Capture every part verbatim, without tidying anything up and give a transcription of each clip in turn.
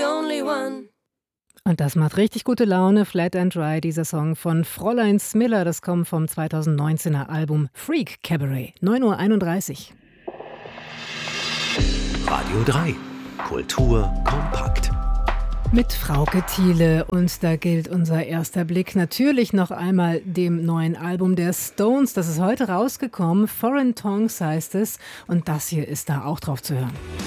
the only one. Und das macht richtig gute Laune. Flat and Dry, dieser Song von Fräulein Smiller. Das kommt vom zweitausendneunzehner Album Freak Cabaret. neun Uhr einunddreißig. Radio drei. Kultur kompakt. Mit Frauke Thiele. Und da gilt unser erster Blick natürlich noch einmal dem neuen Album der Stones. Das ist heute rausgekommen. Foreign Tongues heißt es. Und das hier ist da auch drauf zu hören.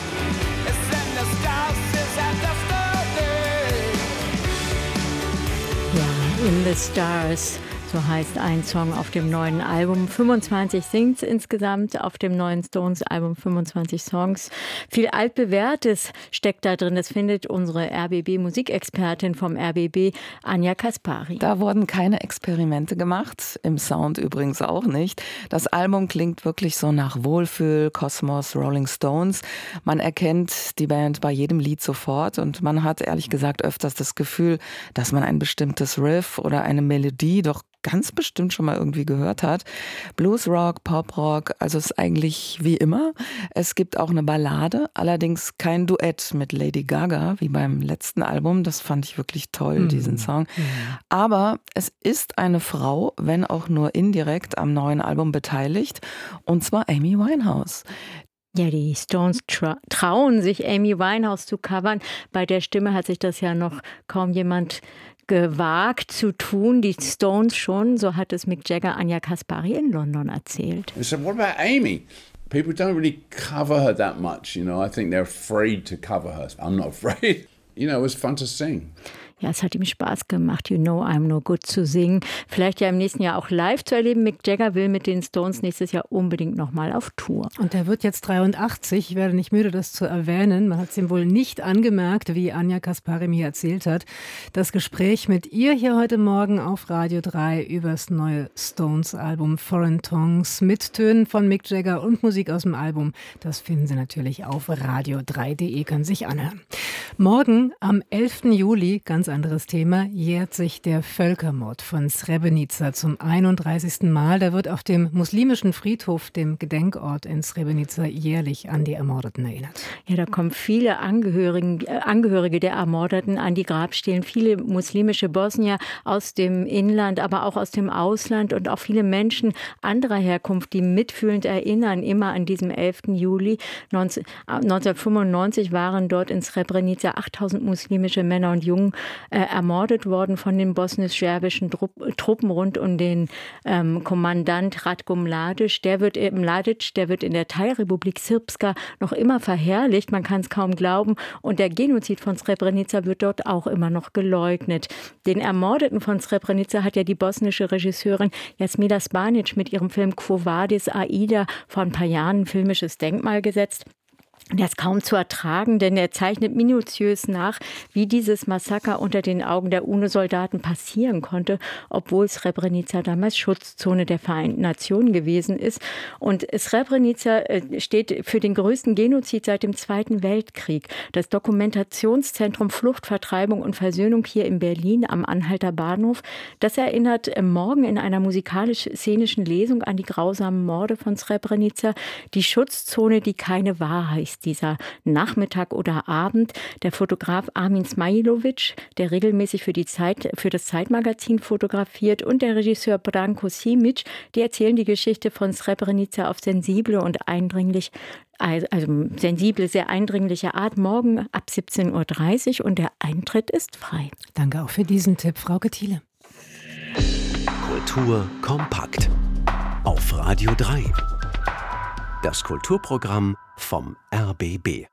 Ja, In the Stars, so heißt ein Song auf dem neuen Album. fünfundzwanzig Singles insgesamt auf dem neuen Stones-Album, fünfundzwanzig Songs. Viel Altbewährtes steckt da drin. Das findet unsere R B B-Musikexpertin vom R B B, Anja Kaspari. Da wurden keine Experimente gemacht, im Sound übrigens auch nicht. Das Album klingt wirklich so nach Wohlfühl, Kosmos, Rolling Stones. Man erkennt die Band bei jedem Lied sofort und man hat ehrlich gesagt öfters das Gefühl, dass man ein bestimmtes Riff oder eine Melodie doch ganz bestimmt schon mal irgendwie gehört hat. Bluesrock, Poprock, also es ist eigentlich wie immer. Es gibt auch eine Ballade, allerdings kein Duett mit Lady Gaga, wie beim letzten Album. Das fand ich wirklich toll, mhm. diesen Song. Mhm. Aber es ist eine Frau, wenn auch nur indirekt, am neuen Album beteiligt, und zwar Amy Winehouse. Ja, die Stones tra- trauen sich, Amy Winehouse zu covern. Bei der Stimme hat sich das ja noch kaum jemand gewagt zu tun. Die Stones schon, so hat es Mick Jagger Anja Kaspari in London erzählt. So what about Amy? People don't really cover her that much, you know. I think they're afraid to cover her. I'm not afraid. You know, it was fun to sing. Ja, es hat ihm Spaß gemacht, You Know I'm No Good zu singen. Vielleicht ja im nächsten Jahr auch live zu erleben. Mick Jagger will mit den Stones nächstes Jahr unbedingt nochmal auf Tour. Und er wird jetzt dreiundachtzig. Ich werde nicht müde, das zu erwähnen. Man hat es ihm wohl nicht angemerkt, wie Anja Kaspari mir erzählt hat. Das Gespräch mit ihr hier heute Morgen auf Radio drei über das neue Stones-Album Foreign Tongues mit Tönen von Mick Jagger und Musik aus dem Album. Das finden Sie natürlich auf radio drei punkt de, können sich anhören. Morgen am elften Juli, ganz anderes Thema, jährt sich der Völkermord von Srebrenica zum einunddreißigsten Mal. Da wird auf dem muslimischen Friedhof, dem Gedenkort in Srebrenica, jährlich an die Ermordeten erinnert. Ja, da kommen viele Angehörigen, äh, Angehörige der Ermordeten an die Grabstelen. Viele muslimische Bosnier aus dem Inland, aber auch aus dem Ausland und auch viele Menschen anderer Herkunft, die mitfühlend erinnern, immer an diesem elften Juli. neunzehnhundertfünfundneunzig waren dort in Srebrenica achttausend muslimische Männer und Jungen äh, ermordet worden von den bosnisch-serbischen Truppen rund um den ähm, Kommandant Ratko Mladic. Der wird, äh, Mladic, der wird in der Teilrepublik Srpska noch immer verherrlicht, man kann es kaum glauben. Und der Genozid von Srebrenica wird dort auch immer noch geleugnet. Den Ermordeten von Srebrenica hat ja die bosnische Regisseurin Jasmina Spanic mit ihrem Film Quo Vadis Aida vor ein paar Jahren ein filmisches Denkmal gesetzt. Der ist kaum zu ertragen, denn er zeichnet minutiös nach, wie dieses Massaker unter den Augen der UNO-Soldaten passieren konnte, obwohl Srebrenica damals Schutzzone der Vereinten Nationen gewesen ist. Und Srebrenica steht für den größten Genozid seit dem Zweiten Weltkrieg. Das Dokumentationszentrum Flucht, Vertreibung und Versöhnung hier in Berlin am Anhalter Bahnhof, das erinnert morgen in einer musikalisch-szenischen Lesung an die grausamen Morde von Srebrenica. Die Schutzzone, die keine war, heißt dieser Nachmittag oder Abend. Der Fotograf Armin Smailovic, der regelmäßig für die Zeit, für das Zeitmagazin fotografiert, und der Regisseur Branko Simic, die erzählen die Geschichte von Srebrenica auf sensible und eindringlich, also sensible, sehr eindringliche Art, morgen ab siebzehn Uhr dreißig, und der Eintritt ist frei. Danke auch für diesen Tipp, Frauke Thiele. Kultur kompakt auf Radio drei. Das Kulturprogramm vom R B B.